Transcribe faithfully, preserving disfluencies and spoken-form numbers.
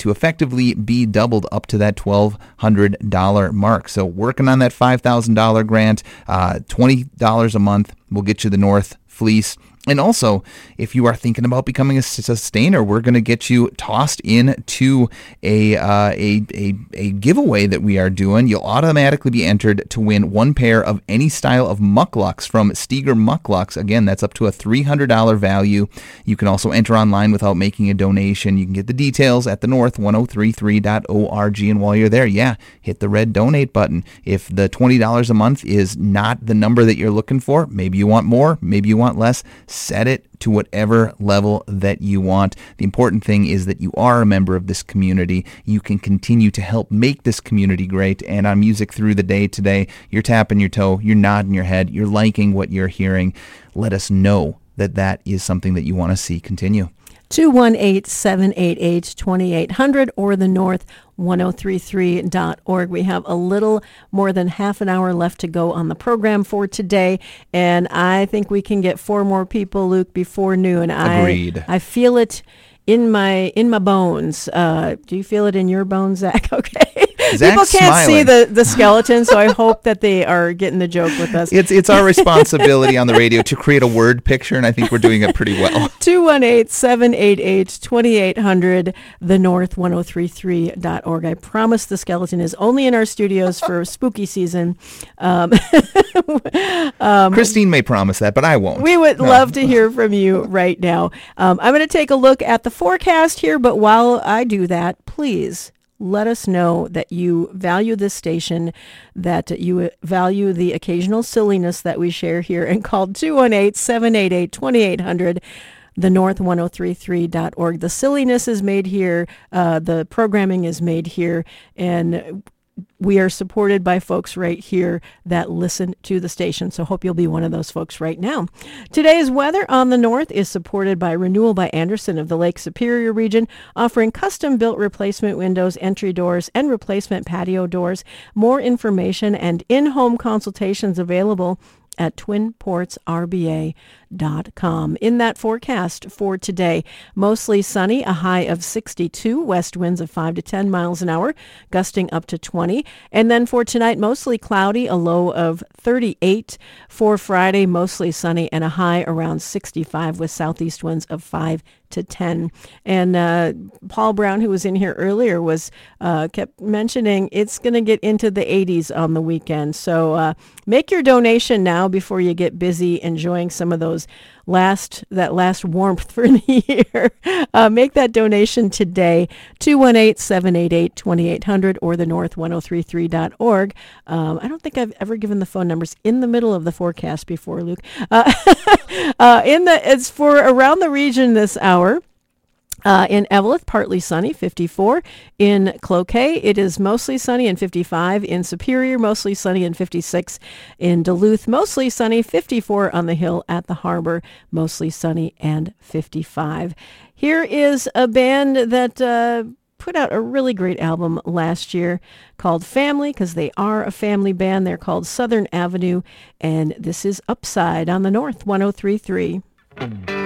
to effectively be doubled up to that twelve hundred dollars mark. So working on that five thousand dollars grant, uh, twenty dollars a month will get you the North Fleece. And also, if you are thinking about becoming a sustainer, we're going to get you tossed into a, uh, a a a giveaway that we are doing. You'll automatically be entered to win one pair of any style of mucklucks from Steger Mucklucks. Again, that's up to a three hundred dollars value. You can also enter online without making a donation. You can get the details at the north ten thirty-three dot org. And while you're there, yeah, hit the red donate button. If the twenty dollars a month is not the number that you're looking for, maybe you want more, maybe you want less, set it to whatever level that you want. The important thing is that you are a member of this community. You can continue to help make this community great. And on Music Through the Day today, you're tapping your toe, you're nodding your head, you're liking what you're hearing. Let us know that that is something that you want to see continue. two one eight, seven eight eight, two eight zero zero or the north ten thirty-three dot org. We have a little more than half an hour left to go on the program for today, and I think we can get four more people, Luke, before noon. Agreed. I, I feel it in my in my bones. Uh, do you feel it in your bones, Zach? Okay. Zach's People can't smiling. see the, the skeleton, so I hope that they are getting the joke with us. It's it's our responsibility on the radio to create a word picture, and I think we're doing it pretty well. two one eight, seven eight eight, two eight zero zero, the north ten thirty-three dot org. I promise the skeleton is only in our studios for spooky season. Um, um, Christine may promise that, but I won't. We would no. love to hear from you right now. Um, I'm going to take a look at the forecast here, but while I do that, please let us know that you value this station, that you value the occasional silliness that we share here, and call two one eight, seven eight eight, two eight zero zero, the north ten thirty-three dot org. The silliness is made here. Uh, the programming is made here, and we are supported by folks right here that listen to the station, so hope you'll be one of those folks right now. Today's weather on the north is supported by Renewal by Andersen of the Lake Superior region, offering custom-built replacement windows, entry doors, and replacement patio doors. More information and in-home consultations available at twin ports r b a dot com. In that forecast for today, mostly sunny, a high of sixty-two, west winds of five to ten miles an hour, gusting up to twenty. And then for tonight, mostly cloudy, a low of thirty-eight. For Friday, mostly sunny and a high around sixty-five with southeast winds of five to ten. And uh, Paul Brown, who was in here earlier, was uh, kept mentioning it's going to get into the eighties on the weekend. So uh, make your donation now before you get busy enjoying some of those last that last warmth for the year. Uh, make that donation today. two one eight, seven eight eight, two eight zero zero or the north ten thirty-three dot org. Um, I don't think I've ever given the phone numbers in the middle of the forecast before, Luke. Uh, uh, in the it's for around the region this hour. Uh, in Eveleth, partly sunny, fifty-four. In Cloquet, it is mostly sunny and fifty-five. In Superior, mostly sunny and fifty-six. In Duluth, mostly sunny, fifty-four. On the Hill at the Harbor, mostly sunny and fifty-five. Here is a band that uh, put out a really great album last year called Family, because they are a family band. They're called Southern Avenue, and this is Upside on the North ten thirty-three.